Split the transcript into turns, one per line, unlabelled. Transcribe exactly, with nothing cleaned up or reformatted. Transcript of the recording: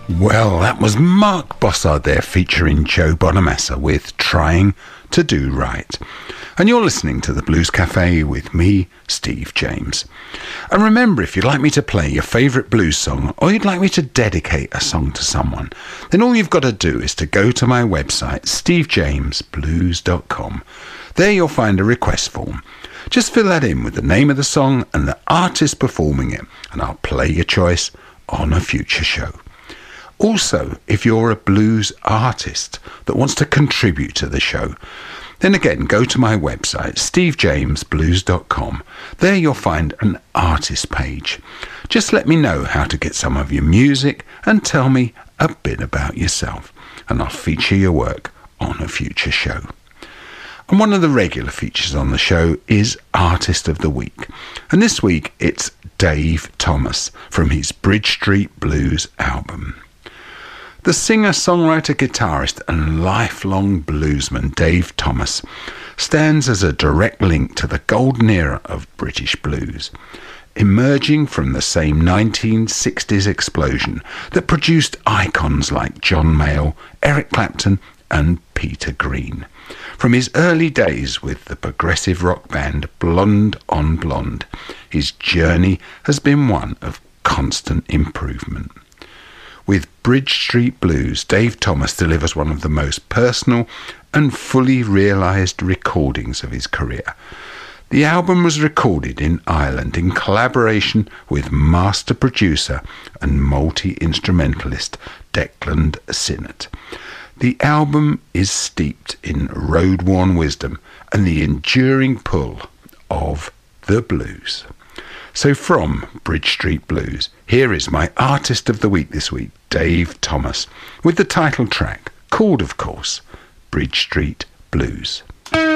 Well, that was Mark Bossard there featuring Joe Bonamassa with Trying to Do Right. And you're listening to the Blues Cafe with me, Steve James. And remember, if you'd like me to play your favourite blues song or you'd like me to dedicate a song to someone, then all you've got to do is to go to my website, steve james blues dot com. There you'll find a request form. Just fill that in with the name of the song and the artist performing it, and I'll play your choice on a future show. Also, if you're a blues artist that wants to contribute to the show, then again, go to my website, steve james blues dot com. There you'll find an artist page. Just let me know how to get some of your music and tell me a bit about yourself, and I'll feature your work on a future show. And one of the regular features on the show is Artist of the Week. And this week it's Dave Thomas from his Bridge Street Blues album. The singer, songwriter, guitarist and lifelong bluesman Dave Thomas stands as a direct link to the golden era of British blues, emerging from the same nineteen sixties explosion that produced icons like John Mayall, Eric Clapton and Peter Green. From his early days with the progressive rock band Blonde on Blonde, his journey has been one of constant improvement. With Bridge Street Blues, Dave Thomas delivers one of the most personal and fully realised recordings of his career. The album was recorded in Ireland in collaboration with master producer and multi-instrumentalist Declan Sinnott. The album is steeped in road-worn wisdom and the enduring pull of the blues. So from Bridge Street Blues, here is my artist of the week this week, Dave Thomas, with the title track, called, of course, Bridge Street Blues.